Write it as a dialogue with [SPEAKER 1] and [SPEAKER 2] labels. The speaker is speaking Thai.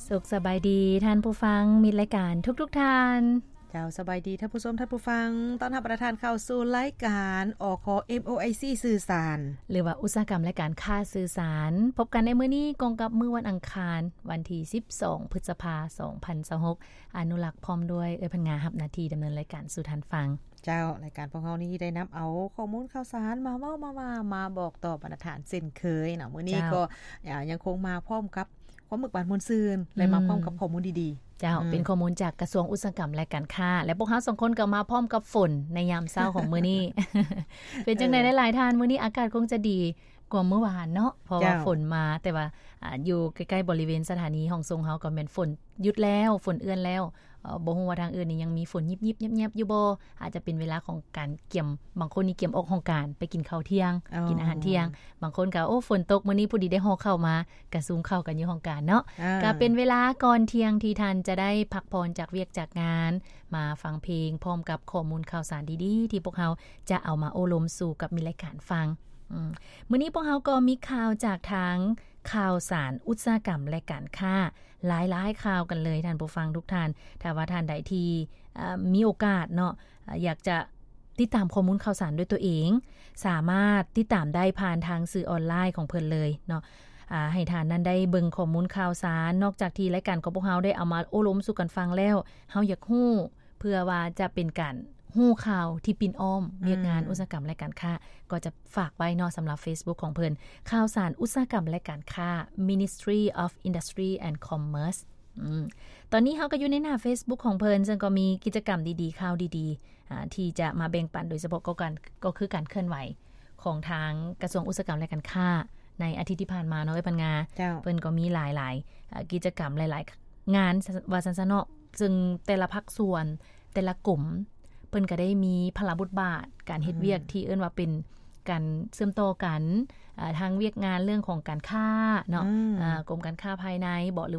[SPEAKER 1] สุขสบายดีท่านผู้ฟังมีรายการทุกท่าน
[SPEAKER 2] เจ้าสบายดีท่านผู้ชมท่านผู้ฟังต้อนรับประทานเข้าสู่รายการอค MOIC สื่อสาร
[SPEAKER 1] หรือว่าอุตสาหกรรมและการค้าสื่อสารพบกันในมื้อนี้กงกับมื้อวันอังคารวันที่12พฤษภาคม2026อนุรักษ์พร้อมด้วยพังงารับหน้าที่ดำเนินรายการสู่ท่านฟัง
[SPEAKER 2] เจ้ารายการของเฮานี้ได้นำเอาข้อมูลข่าวสารมาเว้ามาบอกต่อบรรณาฐานเช่นเคยเนาะมื้อนี้ก็ยังคงมาพร้อมกับความมึกบานมวลซืนและมาพร้อมกับข้อมูลดีๆ
[SPEAKER 1] เจ้าเป็นข้อมูลจากกระทรวงอุตสาหกรรมและการค้าและพวกเฮา2คนก็มาพร้อมกับฝนในยามเช้าของมื้อนี้ เป็นจังได๋หลายๆท่านมื้อนี้อากาศคงจะดีกว่าเมื่อวานเนาะเพราะว่าฝนมาแต่ว่าอยู่ใกล้ๆบริเวณสถานีห้องทรงเฮาก็แม่นฝนหยุดแล้วฝนเอื้อนแล้วบ่ฮู้ว่าทางอื่นนี่ยังมีฝนยิบๆแยบๆอยู่บ่อาจจะเป็นเวลาของการเกี่ยมบางคนนี่เกี่ยมออกของการไปกินข้าวเที่ยงกินอาหารเที่ยงบางคนก็โอ้ฝนตกมื้อนี้ผู้ดีได้ฮอเข้ามาก็ซุมเข้ากันอยู่ของการเนาะก็เป็นเวลาก่อนเที่ยงที่ท่านจะได้พักผ่อนจากเวียกจากงานมาฟังเพลงพร้อมกับข้อมูลข่าวสารดีๆที่พวกเฮาจะเอามาโอ้ลมสู่กับมีรายการฟังมื้อนี้พวกเฮาก็มีข่าวจากทางข่าวสารอุตสาหกรรมและการค้าหลายๆข่าวกันเลยท่านผู้ฟังทุกท่านถ้าว่าท่านใดที่มีโอกาสเนาะอยากจะติดตามข้อมูลข่าวสารด้วยตัวเองสามารถติดตามได้ผ่านทางสื่อออนไลน์ของเพิ่นเลยเนาะให้ท่านนั้นได้เบิ่งข้อมูลข่าวสารนอกจากที่รายการของพวกเฮาได้เอามาโอ้ล้มสู่กันฟังแล้วเฮาอยากฮู้เพื่อว่าจะเป็นการฮู้ข่าวที่ปิ่นอ้อมเรียกงานอุตสาหกรรมและการค้าก็จะฝากไว้เนาะสำหรับ Facebook ของเพิ่นข่าวสารอุตสาหกรรมและการค้า Ministry of Industry and Commerce ตอนนี้เฮาก็อยู่ในหน้า Facebook ของเพิ่นซึ่งก็มีกิจกรรมดีๆข่าวดีๆที่จะมาแบ่งปันโดยเฉพาะก็คือการเคลื่อนไหวของทางกระทรวงอุตสาหกรรมและการค้าในอาทิตย์ที่ผ่านมาเนาะปัญญาเพิ่นก็มีหลายๆกิจกรรมหลายๆงานว่าซั่นๆเนาะซึ่งแต่ละภาคส่วนแต่ละกลุ่มเพิ่นก็ได้มีพลบทบาทการเฮ็ดเวียกที่เอิ้นว่าเป็นการเชื่อมต่อกันทางเวียกงานเรื่องของการค้าเนาะกรมการค้าภายในบ่